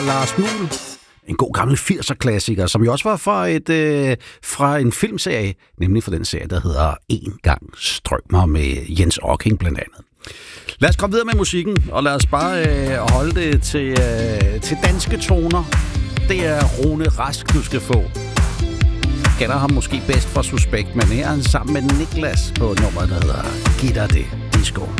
Lars Muhl. En god gammel 80'er-klassiker, som jo også var fra en filmserie, nemlig fra den serie, der hedder En gang strømmer med Jens Ocking blandt andet. Lad os komme videre med musikken, og lad os bare holde det til danske toner. Det er Rune Rask, du skal få. Kender ham måske bedst fra Suspekt, men her er han sammen med Niklas på nummeret, der hedder Giv dig det, disco.